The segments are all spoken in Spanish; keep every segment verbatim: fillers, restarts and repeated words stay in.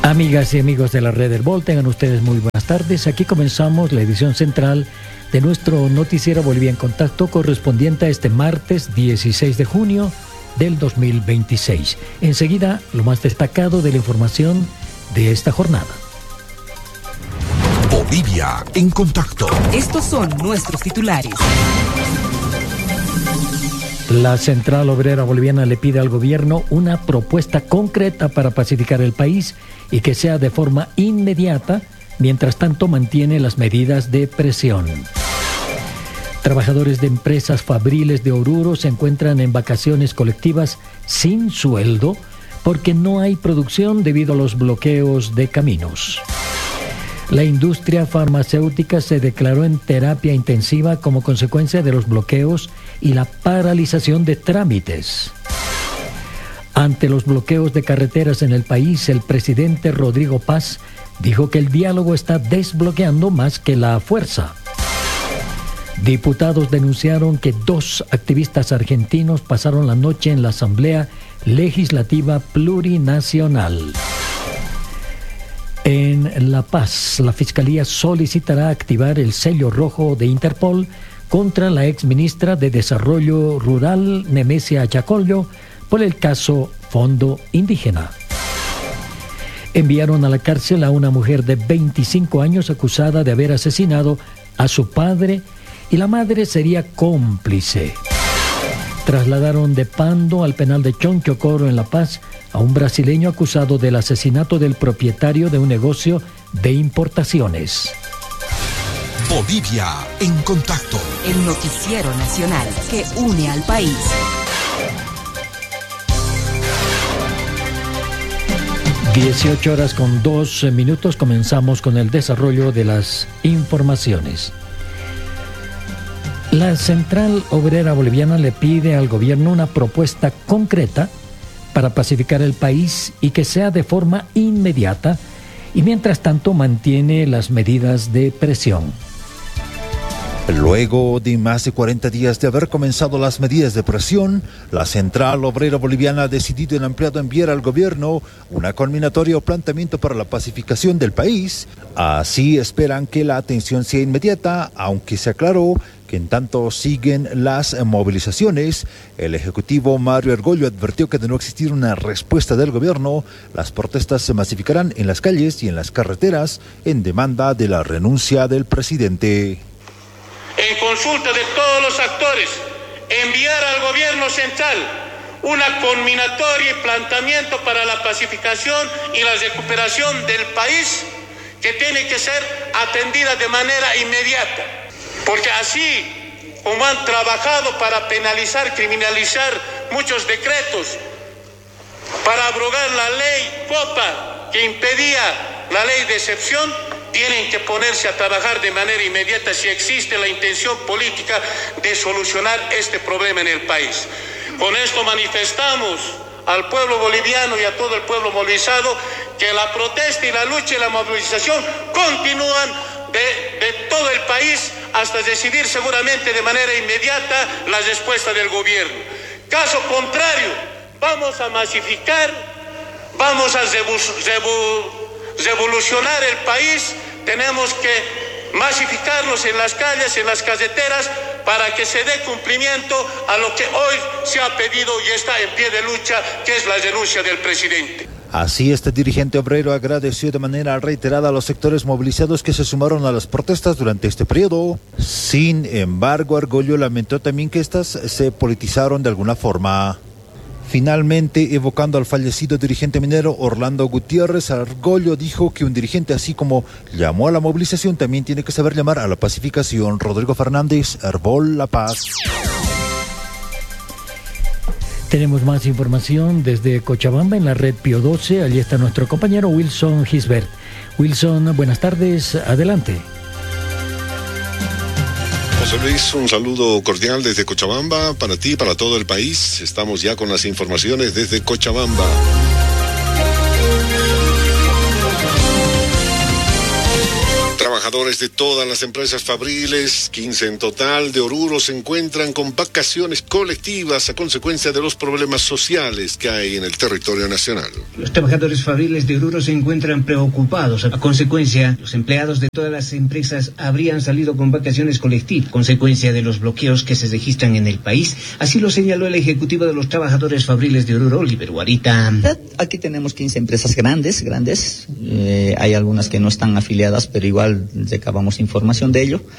Amigas y amigos de la Red del Vol, tengan ustedes muy buenas tardes. Aquí comenzamos la edición central de nuestro noticiero Bolivia en Contacto, correspondiente a este martes dieciséis de junio del dos mil veintiséis. Enseguida, lo más destacado de la información de esta jornada. Bolivia en Contacto. Estos son nuestros titulares. La Central Obrera Boliviana le pide al gobierno una propuesta concreta para pacificar el país y que sea de forma inmediata, mientras tanto mantiene las medidas de presión. Trabajadores de empresas fabriles de Oruro se encuentran en vacaciones colectivas sin sueldo porque no hay producción debido a los bloqueos de caminos. La industria farmacéutica se declaró en terapia intensiva como consecuencia de los bloqueos y la paralización de trámites. Ante los bloqueos de carreteras en el país, el presidente Rodrigo Paz dijo que el diálogo está desbloqueando más que la fuerza. Diputados denunciaron que dos activistas argentinos pasaron la noche en la Asamblea Legislativa Plurinacional. En La Paz, la Fiscalía solicitará activar el sello rojo de Interpol contra la exministra de Desarrollo Rural, Nemesia Chacollo, por el caso Fondo Indígena. Enviaron a la cárcel a una mujer de veinticinco años acusada de haber asesinado a su padre y la madre sería cómplice. Trasladaron de Pando al penal de Chonchocoro en La Paz a un brasileño acusado del asesinato del propietario de un negocio de importaciones. Bolivia en Contacto. El noticiero nacional que une al país. dieciocho horas con dos minutos, comenzamos con el desarrollo de las informaciones. La Central Obrera Boliviana le pide al gobierno una propuesta concreta para pacificar el país y que sea de forma inmediata, y mientras tanto mantiene las medidas de presión. Luego de más de cuarenta días de haber comenzado las medidas de presión, la Central Obrera Boliviana ha decidido en ampliado enviar al gobierno una conminatoria o planteamiento para la pacificación del país. Así esperan que la atención sea inmediata, aunque se aclaró que en tanto siguen las movilizaciones. El ejecutivo Mario Argollo advirtió que de no existir una respuesta del gobierno, las protestas se masificarán en las calles y en las carreteras en demanda de la renuncia del presidente. En consulta de todos los actores, enviar al gobierno central una conminatoria y planteamiento para la pacificación y la recuperación del país, que tiene que ser atendida de manera inmediata. Porque así como han trabajado para penalizar, criminalizar muchos decretos, para abrogar la ley Popa que impedía la ley de excepción, tienen que ponerse a trabajar de manera inmediata si existe la intención política de solucionar este problema en el país. Con esto manifestamos al pueblo boliviano y a todo el pueblo movilizado que la protesta y la lucha y la movilización continúan de, de todo el país hasta recibir seguramente de manera inmediata la respuesta del gobierno. Caso contrario, vamos a masificar, vamos a rebu, rebu, revolucionar el país. Tenemos que masificarnos en las calles, en las carreteras, para que se dé cumplimiento a lo que hoy se ha pedido y está en pie de lucha, que es la renuncia del presidente. Así, este dirigente obrero agradeció de manera reiterada a los sectores movilizados que se sumaron a las protestas durante este periodo. Sin embargo, Argollo lamentó también que estas se politizaron de alguna forma. Finalmente, evocando al fallecido dirigente minero Orlando Gutiérrez, Argollo dijo que un dirigente así como llamó a la movilización también tiene que saber llamar a la pacificación. Rodrigo Fernández, Herbol, La Paz. Tenemos más información desde Cochabamba en la red Pío doce. Allí está nuestro compañero Wilson Gisbert. Wilson, buenas tardes, adelante. José Luis, un saludo cordial desde Cochabamba para ti y para todo el país. Estamos ya con las informaciones desde Cochabamba. Trabajadores de todas las empresas fabriles, quince en total, de Oruro se encuentran con vacaciones colectivas a consecuencia de los problemas sociales que hay en el territorio nacional. Los trabajadores fabriles de Oruro se encuentran preocupados. A consecuencia, los empleados de todas las empresas habrían salido con vacaciones colectivas, consecuencia de los bloqueos que se registran en el país. Así lo señaló el ejecutivo de los trabajadores fabriles de Oruro, Oliver Guarita. Aquí tenemos quince empresas grandes, grandes. Eh, hay algunas que no están afiliadas, pero igual recabamos información de ello,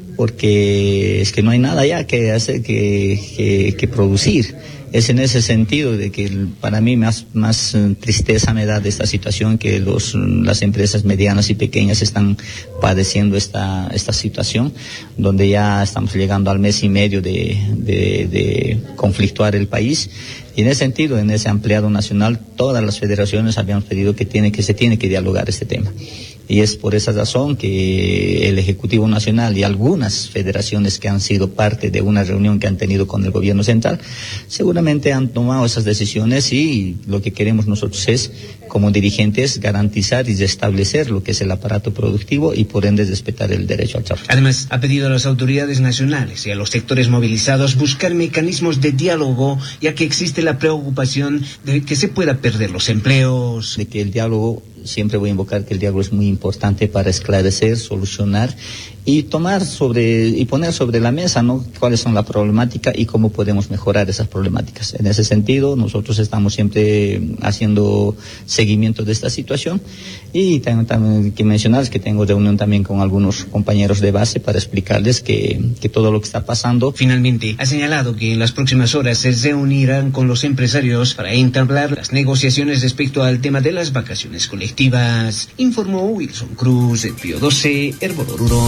porque es que no hay nada ya que hacer que, que, que producir. Es en ese sentido de que para mí más, más tristeza me da de esta situación, que los, las empresas medianas y pequeñas están padeciendo esta, esta situación, donde ya estamos llegando al mes y medio de, de, de conflictuar el país. Y en ese sentido, en ese ampliado nacional, todas las federaciones habían pedido que, tiene, que se tiene que dialogar este tema. Y es por esa razón que el Ejecutivo Nacional y algunas federaciones que han sido parte de una reunión que han tenido con el gobierno central, seguramente han tomado esas decisiones, y lo que queremos nosotros es, como dirigentes, garantizar y restablecer lo que es el aparato productivo y por ende respetar el derecho al trabajo. Además, ha pedido a las autoridades nacionales y a los sectores movilizados buscar mecanismos de diálogo, ya que existe la preocupación de que se pueda perder los empleos. De que el diálogo, siempre voy a invocar que el diálogo es muy importante para esclarecer, solucionar y tomar sobre y poner sobre la mesa, ¿no?, cuáles son la problemática y cómo podemos mejorar esas problemáticas. En ese sentido, nosotros estamos siempre haciendo seguimiento de esta situación, y tengo también que mencionar que tengo reunión también con algunos compañeros de base para explicarles que, que todo lo que está pasando. Finalmente, ha señalado que en las próximas horas se reunirán con los empresarios para entablar las negociaciones respecto al tema de las vacaciones colectivas. Informó Wilson Cruz, en Pío doce, Herbo Oruro.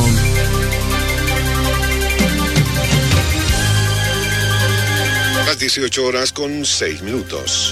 Las dieciocho horas con seis minutos.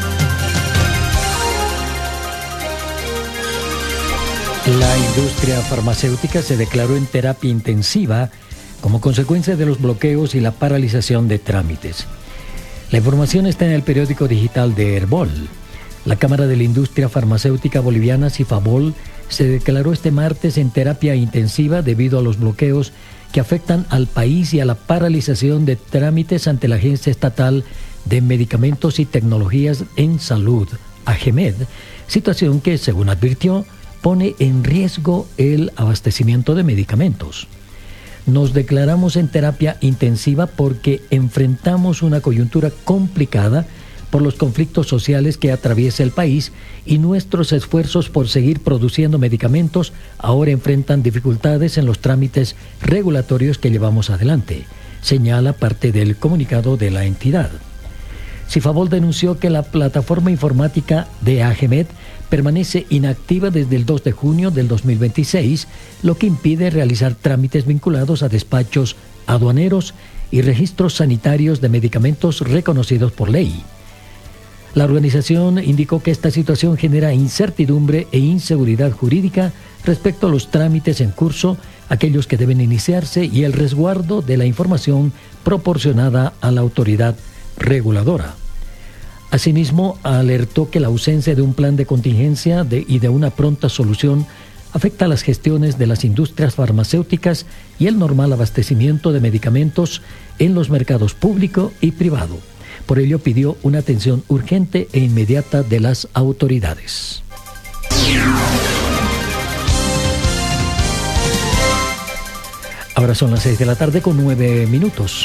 La industria farmacéutica se declaró en terapia intensiva como consecuencia de los bloqueos y la paralización de trámites. La información está en el periódico digital de Herbol. La Cámara de la Industria Farmacéutica Boliviana, Cifabol, se declaró este martes en terapia intensiva debido a los bloqueos que afectan al país y a la paralización de trámites ante la Agencia Estatal de Medicamentos y Tecnologías en Salud, AGEMED, situación que, según advirtió, pone en riesgo el abastecimiento de medicamentos. Nos declaramos en terapia intensiva porque enfrentamos una coyuntura complicada por los conflictos sociales que atraviesa el país, y nuestros esfuerzos por seguir produciendo medicamentos ahora enfrentan dificultades en los trámites regulatorios que llevamos adelante, señala parte del comunicado de la entidad. Cifabol denunció que la plataforma informática de AGEMED permanece inactiva desde el dos de junio del dos mil veintiséis, lo que impide realizar trámites vinculados a despachos aduaneros y registros sanitarios de medicamentos reconocidos por ley. La organización indicó que esta situación genera incertidumbre e inseguridad jurídica respecto a los trámites en curso, aquellos que deben iniciarse y el resguardo de la información proporcionada a la autoridad reguladora. Asimismo, alertó que la ausencia de un plan de contingencia de, y de una pronta solución afecta a las gestiones de las industrias farmacéuticas y el normal abastecimiento de medicamentos en los mercados público y privado. Por ello, pidió una atención urgente e inmediata de las autoridades. Ahora son las seis de la tarde con nueve minutos.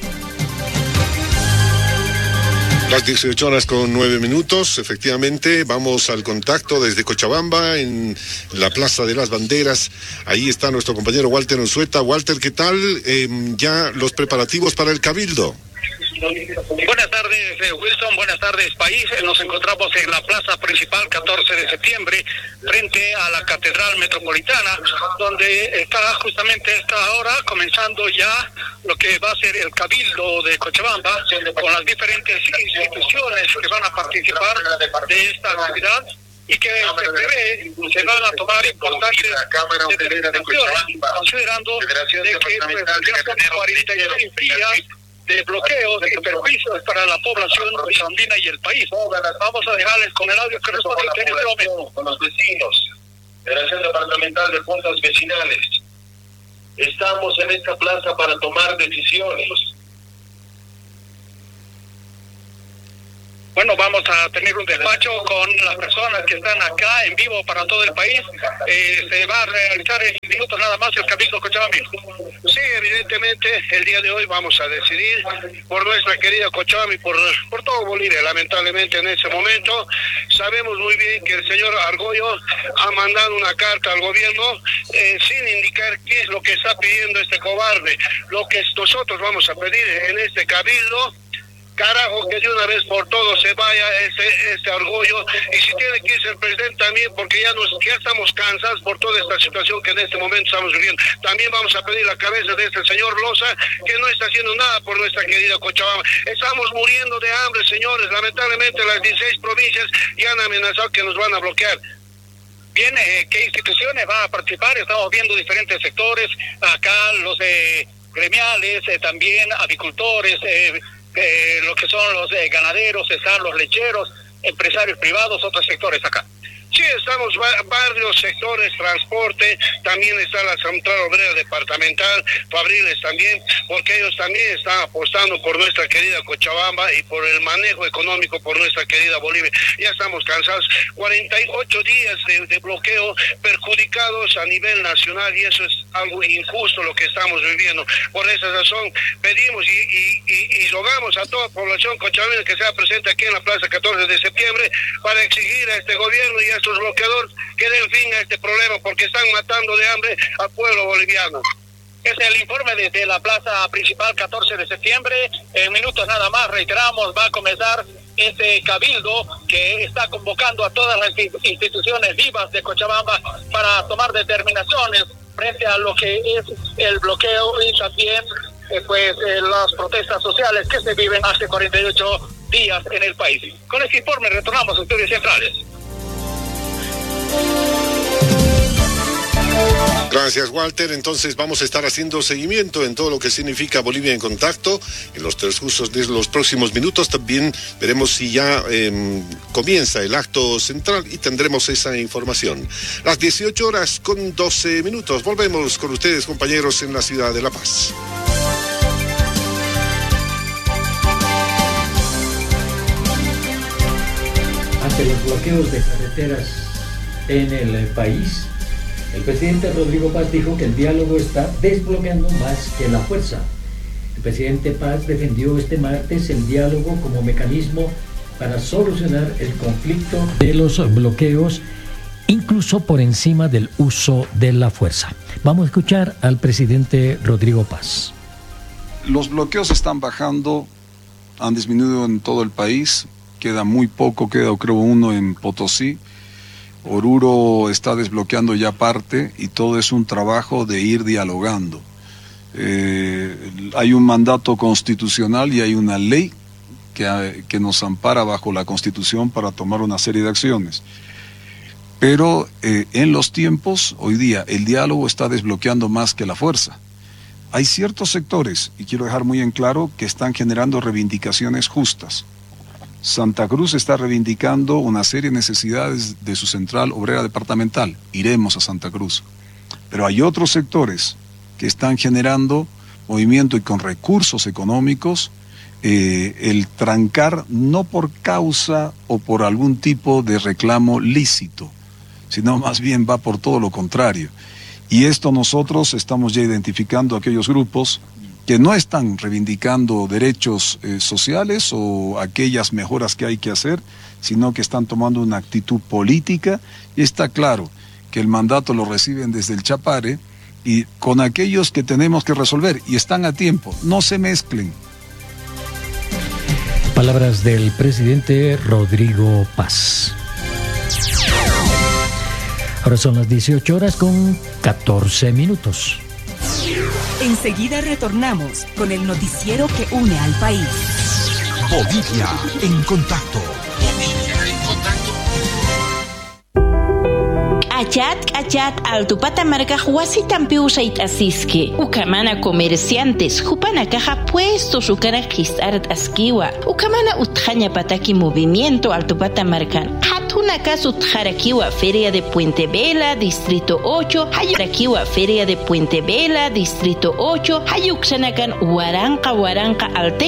Las dieciocho horas con nueve minutos, efectivamente, vamos al contacto desde Cochabamba, en la Plaza de las Banderas. Ahí está nuestro compañero Walter Unzueta. Walter, ¿qué tal? Eh, ya los preparativos para el Cabildo. Buenas tardes, eh, Wilson, buenas tardes, país. Nos encontramos en la plaza principal catorce de septiembre, frente a la Catedral Metropolitana, donde está justamente esta hora comenzando ya lo que va a ser el Cabildo de Cochabamba, con las diferentes instituciones que van a participar de esta actividad y que se prevé se van a tomar importantes determinaciones, considerando de que pues, ya son cuarenta y seis días de bloqueos y perjuicios para la población andina y el país. Vamos a dejarles con el audio que responde con los vecinos. Federación Departamental de Juntas Vecinales. Estamos en esta plaza para tomar decisiones. Bueno, vamos a tener un despacho con las personas que están acá en vivo para todo el país. Eh, se va a realizar en minutos nada más el Cabildo Cochabambino. Sí, evidentemente el día de hoy vamos a decidir por nuestra querida Cochabamba y por, por todo Bolivia. Lamentablemente en ese momento sabemos muy bien que el señor Argüello ha mandado una carta al gobierno eh, sin indicar qué es lo que está pidiendo este cobarde. Lo que nosotros vamos a pedir en este Cabildo, carajo, que de una vez por todo se vaya este, este orgullo, y si tiene que irse el presidente también, porque ya nos ya estamos cansados por toda esta situación que en este momento estamos viviendo. También vamos a pedir la cabeza de este señor Loza, que no está haciendo nada por nuestra querida Cochabamba. Estamos muriendo de hambre, señores. Lamentablemente las dieciséis provincias ya han amenazado que nos van a bloquear. Bien, eh, ¿qué instituciones van a participar? Estamos viendo diferentes sectores, acá los eh, gremiales, eh, también avicultores, eh, Eh, lo que son los eh, ganaderos, están los lecheros, empresarios privados, otros sectores acá. Sí, estamos va- varios sectores, transporte, también está la Central Obrera Departamental, Fabriles también, porque ellos también están apostando por nuestra querida Cochabamba y por el manejo económico por nuestra querida Bolivia. Ya estamos cansados, cuarenta y ocho días de, de bloqueo perjudicados a nivel nacional, y eso es algo injusto lo que estamos viviendo. Por esa razón pedimos y, y, y, y rogamos a toda población cochabambina que sea presente aquí en la Plaza catorce de septiembre para exigir a este gobierno y a estos bloqueadores que den fin a este problema, porque están matando de hambre al pueblo boliviano. Es el informe desde la plaza principal catorce de septiembre. En minutos nada más, reiteramos, va a comenzar este cabildo que está convocando a todas las instituciones vivas de Cochabamba para tomar determinaciones frente a lo que es el bloqueo y también eh, pues eh, las protestas sociales que se viven hace cuarenta y ocho días en el país. Con este informe retornamos a estudios centrales. Gracias, Walter. Entonces vamos a estar haciendo seguimiento en todo lo que significa Bolivia en Contacto. En los transcurso de los próximos minutos también veremos si ya eh, comienza el acto central y tendremos esa información. Las dieciocho horas con doce minutos. Volvemos con ustedes, compañeros, en la ciudad de La Paz. Ante los bloqueos de carreteras en el país, el presidente Rodrigo Paz dijo que el diálogo está desbloqueando más que la fuerza. El presidente Paz defendió este martes el diálogo como mecanismo para solucionar el conflicto de los bloqueos, incluso por encima del uso de la fuerza. Vamos a escuchar al presidente Rodrigo Paz. Los bloqueos están bajando, han disminuido en todo el país, queda muy poco, queda creo uno en Potosí. Oruro está desbloqueando ya parte y todo es un trabajo de ir dialogando. Eh, hay un mandato constitucional y hay una ley que, que nos ampara bajo la Constitución para tomar una serie de acciones. Pero eh, en los tiempos, hoy día, el diálogo está desbloqueando más que la fuerza. Hay ciertos sectores, y quiero dejar muy en claro, que están generando reivindicaciones justas. Santa Cruz está reivindicando una serie de necesidades de su central obrera departamental. Iremos a Santa Cruz. Pero hay otros sectores que están generando movimiento y con recursos económicos, eh, el trancar no por causa o por algún tipo de reclamo lícito, sino más bien va por todo lo contrario. Y esto nosotros estamos ya identificando aquellos grupos que no están reivindicando derechos eh, sociales o aquellas mejoras que hay que hacer, sino que están tomando una actitud política, y está claro que el mandato lo reciben desde el Chapare y con aquellos que tenemos que resolver, y están a tiempo, no se mezclen. Palabras del presidente Rodrigo Paz. Ahora son las dieciocho horas con catorce minutos. Enseguida retornamos con el noticiero que une al país. Bolivia en Contacto. Achat, achat, Altupatamarca, Huasitampi usait asiske. Ucamana comerciantes, Jupana caja puestos, Ucana Gisart Asquiwa. Ucamana Utjaña Pataki Movimiento, Altupatamarcan. Hatun Kunakasu Jaraquiwa Feria de Puente Vela, Distrito ocho, Jaraquiwa Feria de Puente Vela, Distrito ocho, Hayuxanakan Huaranca Huaranca Alte